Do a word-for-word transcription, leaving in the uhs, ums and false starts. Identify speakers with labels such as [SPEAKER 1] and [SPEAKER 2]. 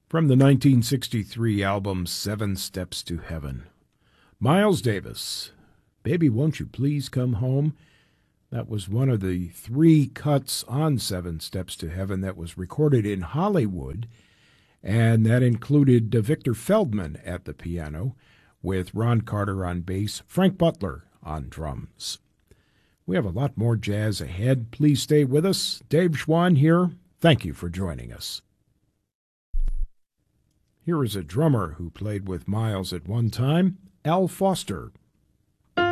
[SPEAKER 1] From the nineteen sixty-three album Seven Steps to Heaven, Miles Davis, Baby Won't You Please Come Home. That was one of the three cuts on Seven Steps to Heaven that was recorded in Hollywood, and that included uh, Victor Feldman at the piano, with Ron Carter on bass, Frank Butler on drums. We have a lot more jazz ahead. Please stay with us. Dave Schwann here. Thank you for joining us. Here is a drummer who played with Miles at one time, Al Foster.